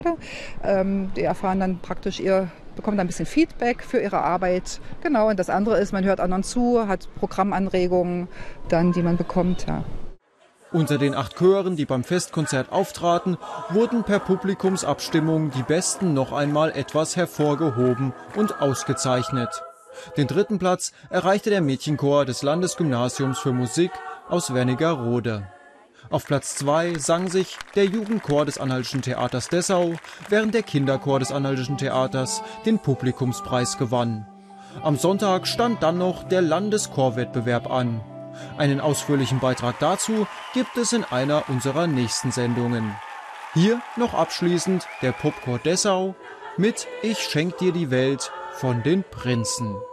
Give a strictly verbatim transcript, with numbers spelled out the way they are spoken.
Ähm, die erfahren dann praktisch ihr, bekommen dann ein bisschen Feedback für ihre Arbeit. Genau, und das andere ist, man hört anderen zu, hat Programmanregungen, dann, die man bekommt. Ja. Unter den acht Chören, die beim Festkonzert auftraten, wurden per Publikumsabstimmung die Besten noch einmal etwas hervorgehoben und ausgezeichnet. Den dritten Platz erreichte der Mädchenchor des Landesgymnasiums für Musik aus Wernigerode. Auf Platz zwei sang sich der Jugendchor des Anhaltischen Theaters Dessau, während der Kinderchor des Anhaltischen Theaters den Publikumspreis gewann. Am Sonntag stand dann noch der Landeschorwettbewerb an. Einen ausführlichen Beitrag dazu gibt es in einer unserer nächsten Sendungen. Hier noch abschließend der Popchor Dessau mit Ich schenk dir die Welt von den Prinzen.